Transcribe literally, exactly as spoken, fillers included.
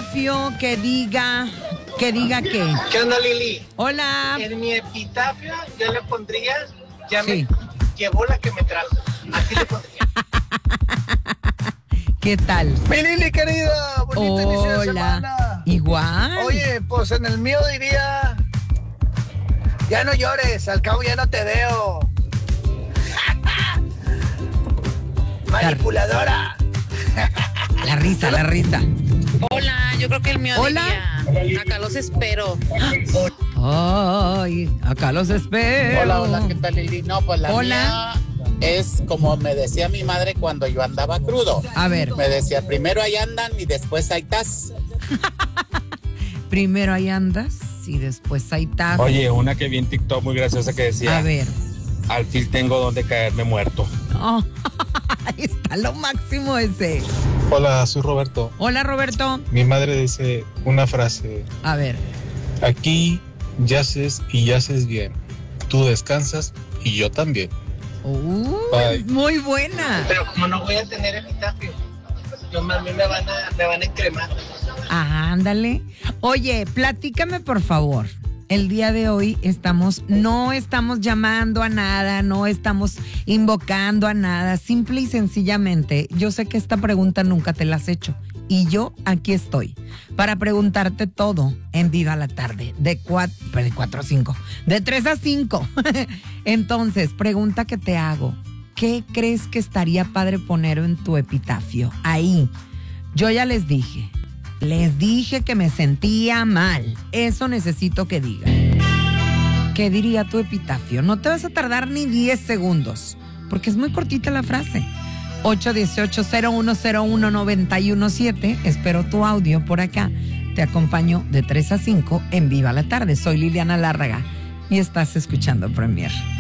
epitafio que diga, que diga qué. ¿Qué onda, Lili? Hola. En mi epitafio yo le pondría, ya Sí. me llevó la que me trajo. Así le pondría. ¿Qué tal? Mi Lili querida, bonito inicio de Hola. semana. Igual. Oye, pues en el mío diría, ya no llores, al cabo ya no te veo. Manipuladora. La risa, la risa. Hola, yo creo que el mío Hola. diría, acá los espero. Ay, acá los espero. Hola, hola, ¿qué tal, Lili? No, pues la Hola. mía es como me decía mi madre cuando yo andaba crudo. A ver. Me decía, primero ahí andan y después ahí estás. Primero ahí andas y después ahí estás. Oye, una que vi en TikTok muy graciosa que decía, A ver. al fin tengo donde caerme muerto. Oh, ahí está lo máximo ese. Hola, soy Roberto. Hola, Roberto. Mi madre dice una frase, A ver. aquí yaces y yaces bien. Tú descansas y yo también. Uh, Bye. muy buena. Pero como no voy a tener epitafio, yo más bien me van a, me van a encremar. Ah, ándale. Oye, platícame por favor. El día de hoy estamos, no estamos llamando a nada, no estamos invocando a nada. Simple y sencillamente, yo sé que esta pregunta nunca te la has hecho. Y yo aquí estoy para preguntarte todo en Viva la Tarde, de cuatro, de cuatro a cinco, de tres a cinco. Entonces, pregunta que te hago. ¿Qué crees que estaría padre poner en tu epitafio? Ahí. Yo ya les dije. Les dije que me sentía mal. Eso necesito que digan. ¿Qué diría tu epitafio? No te vas a tardar ni diez segundos, porque es muy cortita la frase. ocho uno ocho, cero uno cero uno, nueve uno siete. Espero tu audio por acá. Te acompaño de tres a cinco en Viva la Tarde. Soy Liliana Lárraga y estás escuchando Premier.